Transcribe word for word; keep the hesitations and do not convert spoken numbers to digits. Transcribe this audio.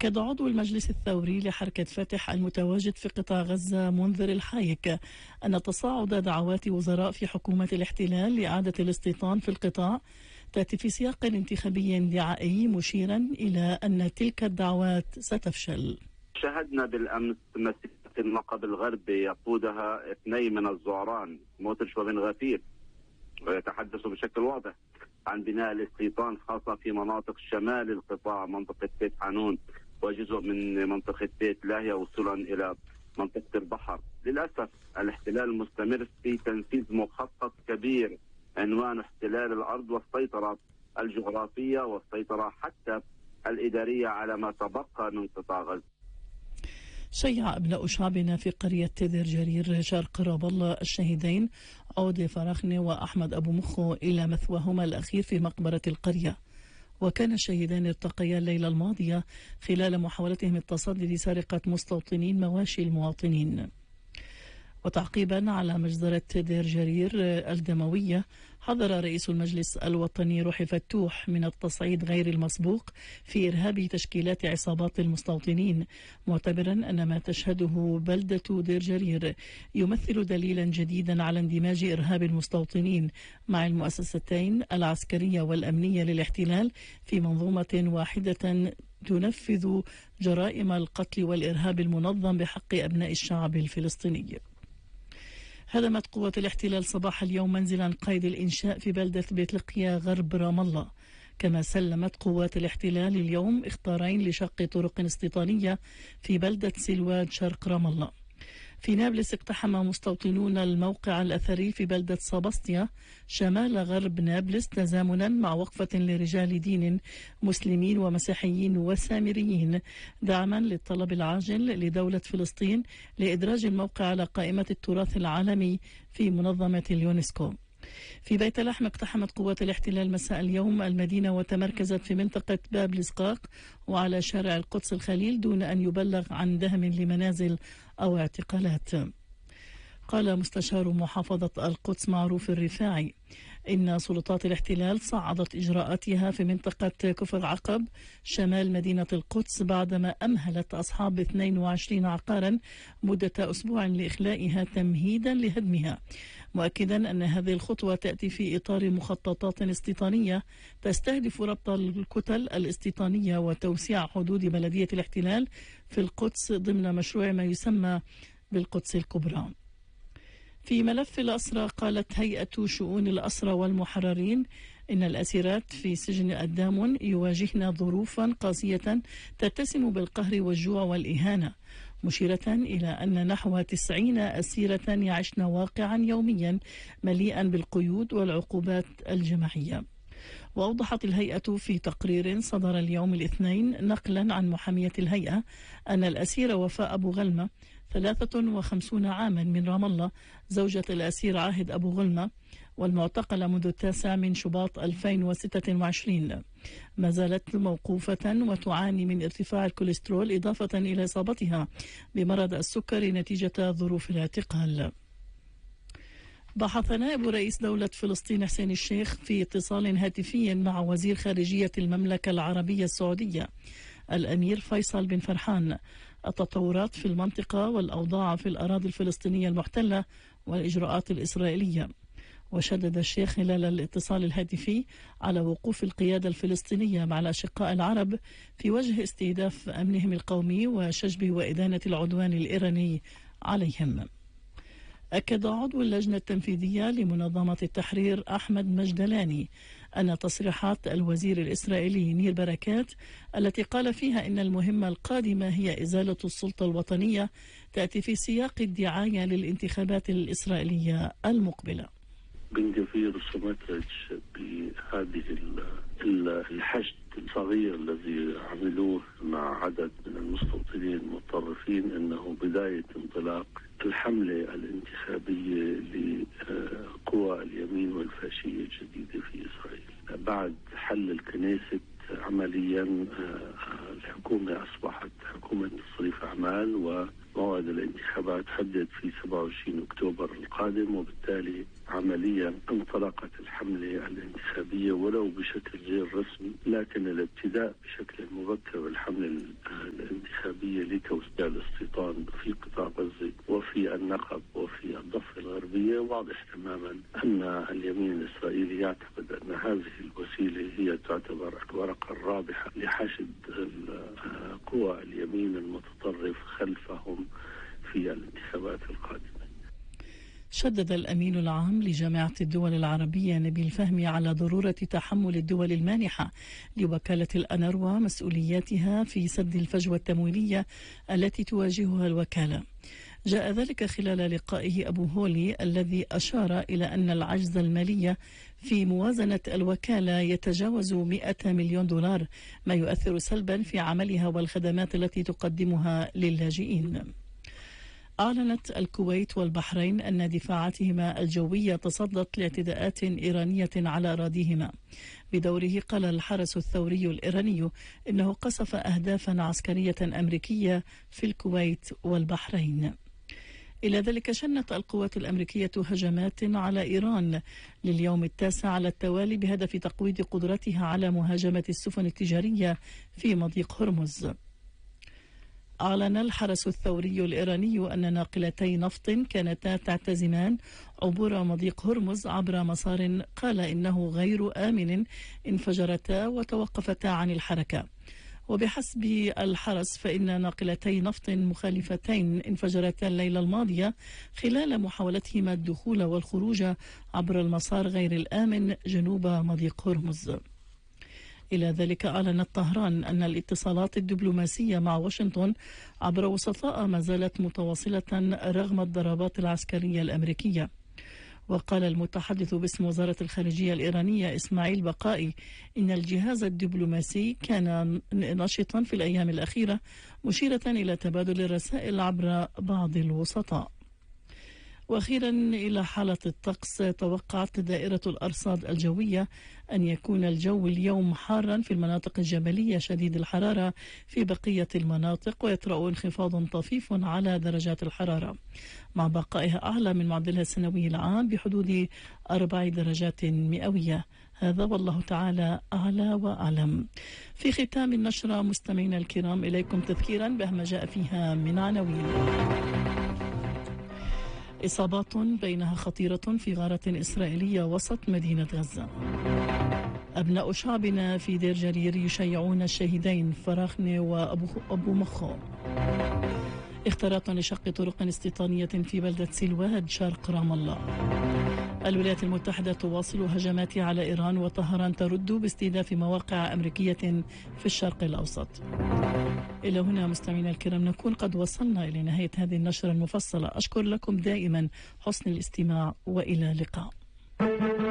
أكد عضو المجلس الثوري لحركة فتح المتواجد في قطاع غزة منذر الحايك أن تصاعد دعوات وزراء في حكومة الاحتلال لإعادة الاستيطان في القطاع تأتي في سياق انتخابي دعائي، مشيرا إلى أن تلك الدعوات ستفشل. شاهدنا بالأمس مسيرة النقب الغربي يقودها اثنين من الزعران موترش وبن غفير، ويتحدثوا بشكل واضح عن بناء الاستيطان خاصة في مناطق شمال القطاع، منطقة بيت حانون وجزء من منطقة بيت لاهيا وصولا إلى منطقة البحر. للأسف الاحتلال مستمر في تنفيذ مخطط كبير عنوان احتلال الأرض والسيطرة الجغرافية والسيطرة حتى الإدارية على ما تبقى من قطاع غزة. شيع أبناء شعبنا في قرية دير جرير شرق رام الله الشهيدين عودة فراخني وأحمد أبو مخو إلى مثواهما الأخير في مقبرة القرية. وكان الشهيدان ارتقيا الليلة الماضية خلال محاولتهم التصدي لسرقة مستوطنين مواشي المواطنين. وتعقيبا على مجزرة دير جرير الدموية، حذر رئيس المجلس الوطني روحي فتوح من التصعيد غير المسبوق في إرهاب تشكيلات عصابات المستوطنين، معتبرا أن ما تشهده بلدة دير جرير يمثل دليلا جديدا على اندماج إرهاب المستوطنين مع المؤسستين العسكرية والأمنية للاحتلال في منظومة واحدة تنفذ جرائم القتل والإرهاب المنظم بحق أبناء الشعب الفلسطيني. هدمت قوة الاحتلال صباح اليوم منزلا قيد الإنشاء في بلدة بيت لقيا غرب رام الله، كما سلمت قوات الاحتلال اليوم اخطارين لشق طرق استيطانية في بلدة سلواد شرق رام الله. في نابلس اقتحم مستوطنون الموقع الأثري في بلدة صابستيا شمال غرب نابلس تزامنا مع وقفة لرجال دين مسلمين ومسيحيين وسامريين دعما للطلب العاجل لدولة فلسطين لإدراج الموقع على قائمة التراث العالمي في منظمة اليونسكو. في بيت لحم اقتحمت قوات الاحتلال مساء اليوم المدينة وتمركزت في منطقة باب الزقاق وعلى شارع القدس الخليل دون أن يبلغ عن دهم لمنازل أو اعتقالات. قال مستشار محافظة القدس معروف الرفاعي إن سلطات الاحتلال صعدت إجراءاتها في منطقة كفر عقب شمال مدينة القدس بعدما أمهلت أصحاب اثنين وعشرين عقارا مدة أسبوع لإخلائها تمهيدا لهدمها، مؤكدا أن هذه الخطوة تأتي في إطار مخططات استيطانية تستهدف ربط الكتل الاستيطانية وتوسيع حدود بلدية الاحتلال في القدس ضمن مشروع ما يسمى بالقدس الكبرى. في ملف الأسرى، قالت هيئة شؤون الأسرى والمحررين إن الأسيرات في سجن الدامون يواجهن ظروفا قاسية تتسم بالقهر والجوع والإهانة، مشيرة إلى أن نحو تسعين أسيرة يعشن واقعا يوميا مليئا بالقيود والعقوبات الجماعية. وأوضحت الهيئة في تقرير صدر اليوم الاثنين نقلا عن محامية الهيئة أن الأسير وفاء أبو غلمة ثلاثة وخمسين عاما من رام الله زوجة الأسير عاهد أبو غلمة والمعتقلة منذ التاسع من شباط ألفين وستة وعشرين ما زالت موقوفة وتعاني من ارتفاع الكوليسترول إضافة إلى إصابتها بمرض السكري نتيجة ظروف الاعتقال. بحث نائب رئيس دولة فلسطين حسين الشيخ في اتصال هاتفي مع وزير خارجية المملكة العربية السعودية الأمير فيصل بن فرحان التطورات في المنطقة والأوضاع في الأراضي الفلسطينية المحتلة والإجراءات الإسرائيلية. وشدد الشيخ خلال الاتصال الهاتفي على وقوف القيادة الفلسطينية مع الأشقاء العرب في وجه استهداف أمنهم القومي وشجب وإدانة العدوان الإيراني عليهم. أكد عضو اللجنة التنفيذية لمنظمة التحرير أحمد مجدلاني أن تصريحات الوزير الإسرائيلي نير بركات التي قال فيها إن المهمة القادمة هي إزالة السلطة الوطنية تأتي في سياق الدعاية للانتخابات الإسرائيلية المقبلة. بن غفير وسموتريتش بهذه الحشد الصغير الذي عملوه مع عدد من المستوطنين المتطرفين انه بداية انطلاق الحملة الانتخابية لقوى اليمين والفاشية الجديدة في إسرائيل. بعد حل الكنيست عمليا الحكومة أصبحت حكومة تصريف أعمال، وموعد الانتخابات حدد في سبعة وعشرين أكتوبر القادم، وبالتالي عمليا انطلقت الحملة الانتخابية ولو بشكل غير رسمي، لكن الابتداء بشكل مبكر بالحملة هناك وسائل استيطان في قطاع غزة وفي النقب وفي الضفة الغربية، واضح تماما أن اليمين الإسرائيلي يعتقد أن هذه الوسيلة هي تعتبر الورقة الرابحة لحشد قوى اليمين المتطرف خلفهم في الانتخابات القادمة. شدد الأمين العام لجامعة الدول العربية نبيل فهمي على ضرورة تحمل الدول المانحة لوكالة الأنروا مسؤولياتها في سد الفجوة التمويلية التي تواجهها الوكالة. جاء ذلك خلال لقائه أبو هولي الذي أشار إلى أن العجز المالي في موازنة الوكالة يتجاوز مئة مليون دولار، ما يؤثر سلبا في عملها والخدمات التي تقدمها للاجئين. أعلنت الكويت والبحرين أن دفاعاتهما الجوية تصدت لاعتداءات إيرانية على أراضيهما. بدوره قال الحرس الثوري الإيراني إنه قصف أهدافا عسكرية أمريكية في الكويت والبحرين. إلى ذلك شنت القوات الأمريكية هجمات على إيران لليوم التاسع على التوالي بهدف تقويض قدرتها على مهاجمة السفن التجارية في مضيق هرمز. أعلن الحرس الثوري الإيراني أن ناقلتي نفط كانتا تعتزمان عبور مضيق هرمز عبر مسار قال إنه غير آمن انفجرتا وتوقفتا عن الحركة. وبحسب الحرس فإن ناقلتي نفط مخالفتين انفجرتا الليلة الماضية خلال محاولتهما الدخول والخروج عبر المسار غير الآمن جنوب مضيق هرمز. إلى ذلك أعلنت طهران أن الاتصالات الدبلوماسية مع واشنطن عبر وسطاء ما زالت متواصلة رغم الضربات العسكرية الأمريكية. وقال المتحدث باسم وزارة الخارجية الإيرانية إسماعيل بقائي إن الجهاز الدبلوماسي كان نشطا في الأيام الأخيرة، مشيرة إلى تبادل الرسائل عبر بعض الوسطاء. وأخيرا إلى حالة الطقس، توقعت دائرة الأرصاد الجوية أن يكون الجو اليوم حارا في المناطق الجبلية شديد الحرارة في بقية المناطق، ويطرأ انخفاض طفيف على درجات الحرارة مع بقائها أعلى من معدلها السنوي العام بحدود أربع درجات مئوية. هذا والله تعالى أعلى وأعلم. في ختام النشرة مستمعينا الكرام إليكم تذكيرا بأهم ما جاء فيها من عناوين. إصابات بينها خطيرة في غارة إسرائيلية وسط مدينة غزة. أبناء شعبنا في دير جرير يشيعون الشهيدين فراخني وأبو مخو. اختراق لشق طرق استيطانية في بلدة سلواد شرق رام الله. الولايات المتحدة تواصل هجماتها على إيران، وطهران ترد باستهداف مواقع أمريكية في الشرق الأوسط. إلى هنا مستمعينا الكرام نكون قد وصلنا إلى نهاية هذه النشرة المفصلة. أشكر لكم دائما حسن الاستماع وإلى اللقاء.